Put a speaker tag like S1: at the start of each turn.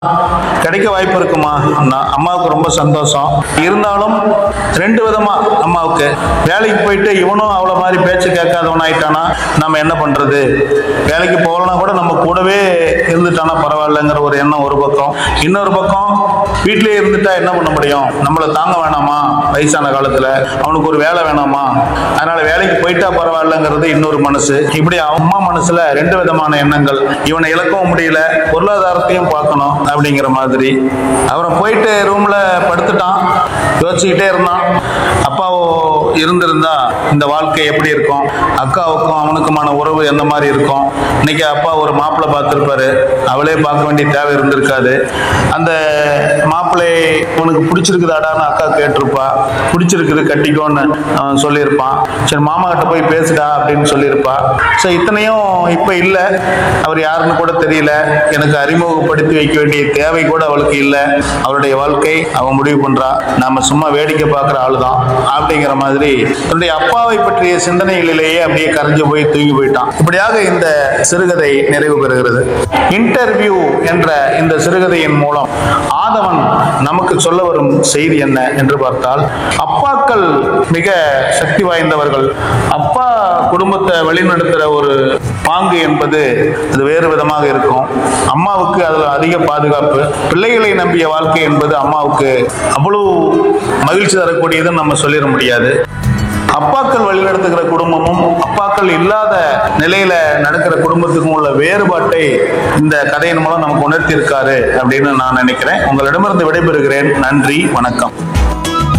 S1: கிடைக்க வாய்ப்பு இருக்குமா? அம்மாவுக்கு ரொம்ப சந்தோஷம். இருந்தாலும் ரெண்டு விதமா அம்மாவுக்கு வேலைக்கு போயிட்டு இவனும் அவ்வளோ மாதிரி பேச்சு கேட்காதவன் ஆயிட்டானா நம்ம என்ன பண்றது? வேலைக்கு போகலன்னா கூட நம்ம கூடவே இருந்துட்டானா பரவாயில்லைங்கிற ஒரு எண்ணம் ஒரு பக்கம். இன்னொரு பக்கம் வீட்டிலேயே இருந்துட்டா என்ன பண்ண முடியும்? நம்மளை தாங்க வேணாமா? வயசான காலத்துல அவனுக்கு ஒரு வேலை வேணாமா? அதனால வேலைக்கு போயிட்டா பரவாயில்லைங்கிறது இன்னொரு மனசு. இப்படி அம்மா மனசுல ரெண்டு விதமான எண்ணங்கள். இவனை இழக்கவும் முடியல, பொருளாதாரத்தையும் பார்க்கணும் அப்படிங்கிற மாதிரி. அப்புறம் போயிட்டு ரூம்ல படுத்துட்டான், யோசிச்சுக்கிட்டே இருந்தான். அப்பாவோ இருந்திருந்தா இந்த வாழ்க்கை எப்படி இருக்கும், அக்காவுக்கும் அவனுக்குமான உறவு எந்த மாதிரி இருக்கும். இன்னைக்கு அப்பா ஒரு மாப்பிள்ளை பார்த்துருப்பாரு, அவளே பார்க்க வேண்டிய தேவை இருந்திருக்காது. அந்த மாப்பிள்ளை உனக்கு பிடிச்சிருக்குதாடான்னு அக்கா கேட்டிருப்பா. பிடிச்சிருக்குது கட்டிக்கோன்னு சொல்லியிருப்பான். சரி மாமா கிட்ட போய் பேசுடா அப்படின்னு சொல்லியிருப்பா. ஸோ இத்தனையும் இப்போ இல்லை. அவர் யாருன்னு கூட தெரியல. எனக்கு அறிமுகப்படுத்தி வைக்க வேண்டிய தேவை கூட அவளுக்கு இல்லை. அவருடைய வாழ்க்கை அவன் முடிவு பண்றா, நாம சும்மா வேடிக்கை பார்க்குற ஆளு தான் அப்படிங்கிற மாதிரி தன்னுடைய அப்பாவை பற்றிய சிந்தனைகளிலேயே அப்படியே கரைஞ்சு போய் தூங்கி போயிட்டான். இப்படியாக இந்த சிறுகதை நிறைவு பெறுகிறது. இன்டர்வியூ என்ற இந்த சிறுகதையின் மூலம் ஆதவன் நமக்கு சொல்ல வரும் செய்தி என்ன என்று பார்த்தால், அப்பாக்கள் மிக சக்தி வாய்ந்தவர்கள். அப்பா குடும்பத்தை வழிநடத்துகிற ஒரு பாங்கு என்பது அது வேறு விதமாக இருக்கும். அம்மாவுக்கு அதுல அதிக பாதுகாப்பு. பிள்ளைகளை நம்பிய வாழ்க்கை என்பது அம்மாவுக்கு அவ்வளவு மகிழ்ச்சி தரக்கூடியதுன்னு நம்ம சொல்லிட முடியாது. அப்பாக்கள் வழிநடத்துகிற குடும்பமும் அப்பாக்கள் இல்லாத நிலையில நடக்கிற குடும்பத்துக்கும் உள்ள வேறுபாட்டை இந்த கதையின் மூலம் நமக்கு உணர்த்தி இருக்காரு அப்படின்னு நான் நினைக்கிறேன். உங்களிடமிருந்து விடைபெறுகிறேன். நன்றி, வணக்கம்.